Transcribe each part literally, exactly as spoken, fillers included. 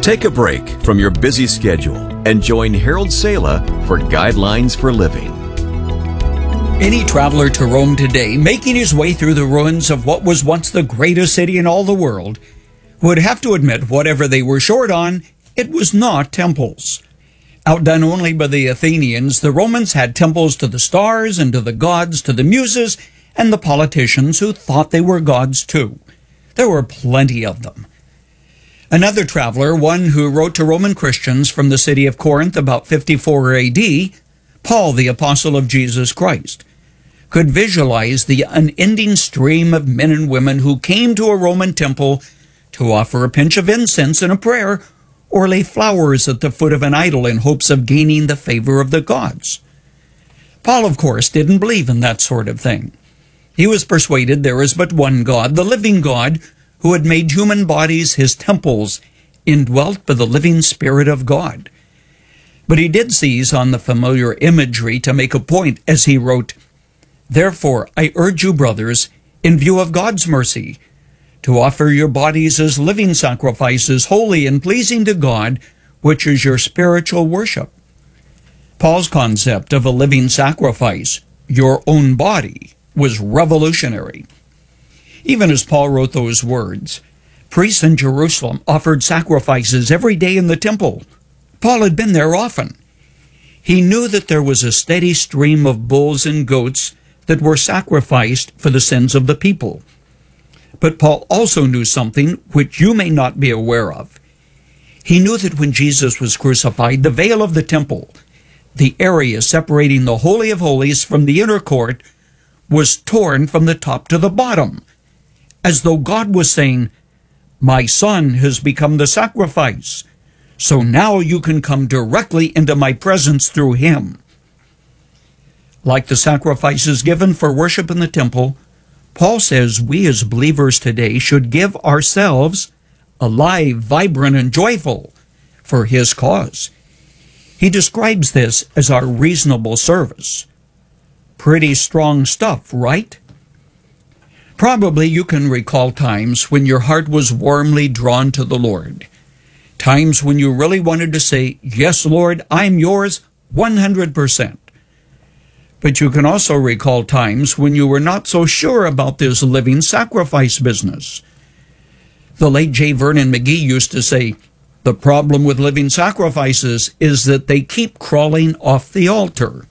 Take a break from your busy schedule and join Harold Sala for Guidelines for Living. Any traveler to Rome today, making his way through the ruins of what was once the greatest city in all the world, would have to admit whatever they were short on, it was not temples. Outdone only by the Athenians, the Romans had temples to the stars and to the gods, to the muses, and the politicians who thought they were gods too. There were plenty of them. Another traveler, one who wrote to Roman Christians from the city of Corinth about fifty-four A D, Paul, the apostle of Jesus Christ, could visualize the unending stream of men and women who came to a Roman temple to offer a pinch of incense and a prayer, or lay flowers at the foot of an idol in hopes of gaining the favor of the gods. Paul, of course, didn't believe in that sort of thing. He was persuaded there is but one God, the living God, who had made human bodies his temples, indwelt by the living Spirit of God. But he did seize on the familiar imagery to make a point as he wrote, "Therefore I urge you, brothers, in view of God's mercy, to offer your bodies as living sacrifices, holy and pleasing to God, which is your spiritual worship." Paul's concept of a living sacrifice, your own body, was revolutionary. Even as Paul wrote those words, priests in Jerusalem offered sacrifices every day in the temple. Paul had been there often. He knew that there was a steady stream of bulls and goats that were sacrificed for the sins of the people. But Paul also knew something which you may not be aware of. He knew that when Jesus was crucified, the veil of the temple, the area separating the Holy of Holies from the inner court, was torn from the top to the bottom, as though God was saying, "My Son has become the sacrifice, so now you can come directly into my presence through him." Like the sacrifices given for worship in the temple, Paul says we as believers today should give ourselves alive, vibrant, and joyful for his cause. He describes this as our reasonable service. Pretty strong stuff, right? Probably you can recall times when your heart was warmly drawn to the Lord. Times when you really wanted to say, "Yes, Lord, I'm yours one hundred percent. But you can also recall times when you were not so sure about this living sacrifice business. The late J. Vernon McGee used to say, "The problem with living sacrifices is that they keep crawling off the altar."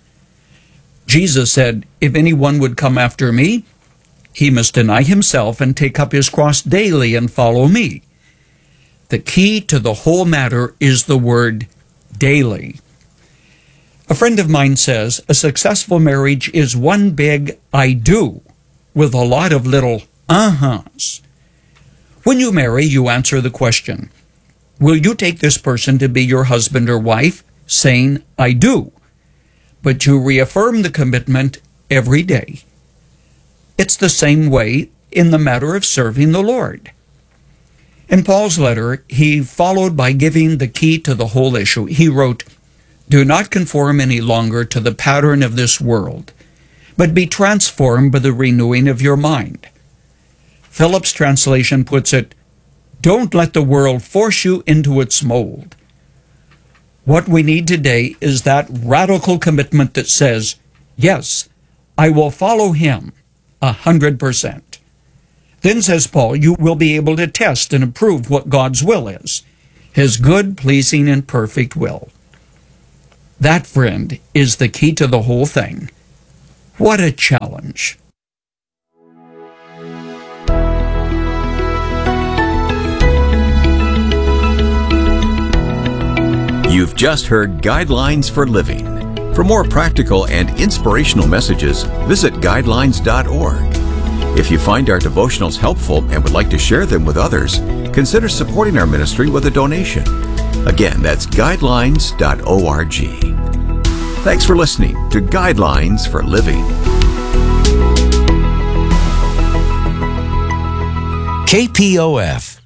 Jesus said, "If anyone would come after me, he must deny himself and take up his cross daily and follow me." The key to the whole matter is the word daily. A friend of mine says a successful marriage is one big I do with a lot of little uh-huhs. When you marry, you answer the question, will you take this person to be your husband or wife? Saying, "I do." But you reaffirm the commitment every day. It's the same way in the matter of serving the Lord. In Paul's letter, he followed by giving the key to the whole issue. He wrote, "Do not conform any longer to the pattern of this world, but be transformed by the renewing of your mind." Phillips' translation puts it, "Don't let the world force you into its mold." What we need today is that radical commitment that says, "Yes, I will follow him a hundred percent." Then, says Paul, you will be able to test and approve what God's will is, his good, pleasing, and perfect will. That, friend, is the key to the whole thing. What a challenge. You've just heard Guidelines for Living. For more practical and inspirational messages, visit guidelines dot org. If you find our devotionals helpful and would like to share them with others, consider supporting our ministry with a donation. Again, that's guidelines dot org. Thanks for listening to Guidelines for Living. K P O F